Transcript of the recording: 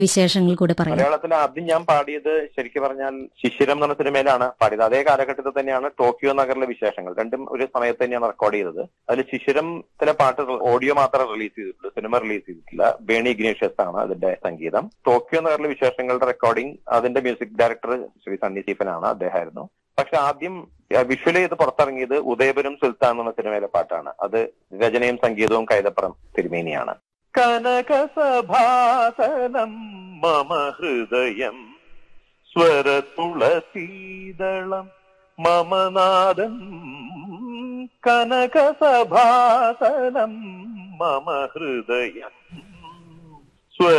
വിശേഷങ്ങൾ കൂടെ പറയാം. മലയാളത്തിൽ ആദ്യം ഞാൻ പാടിയത് ശരിക്കും പറഞ്ഞാൽ ശിശിരം എന്ന സിനിമയിലാണ് പാടിയത്. അതേ കാലഘട്ടത്തിൽ തന്നെയാണ് ടോക്കിയോ നഗറിലെ വിശേഷങ്ങൾ, രണ്ടും ഒരു സമയത്ത് തന്നെയാണ് റെക്കോർഡ് ചെയ്തത്. അതിൽ ശിശിരത്തിലെ പാട്ട് ഓഡിയോ മാത്രമേ റിലീസ് ചെയ്തിട്ടുള്ളൂ, സിനിമ റിലീസ് ചെയ്തിട്ടില്ല. ബേണി ഇഗ്നേഷ്യസ് ആണ് അതിന്റെ സംഗീതം. ടോക്കിയോ നഗറിലെ വിശേഷങ്ങളുടെ റെക്കോർഡിംഗ് അതിന്റെ മ്യൂസിക് ഡയറക്ടർ ശ്രീ സണ്ണി സ്റ്റീഫനാണ്, അദ്ദേഹമായിരുന്നു. പക്ഷെ ആദ്യം വിഷ്വൽ ചെയ്ത് പുറത്തിറങ്ങിയത് ഉദയപുരം സുൽത്താൻ എന്ന സിനിമയിലെ പാട്ടാണ്. അത് രചനയും സംഗീതവും കൈതപ്പുറം തിരുമേനിയാണ്. കനകസഭാസനം മമ ഹൃദയം സ്വരതുളസീദളം മമനാദം, കനകസഭാസനം മമ ഹൃദയം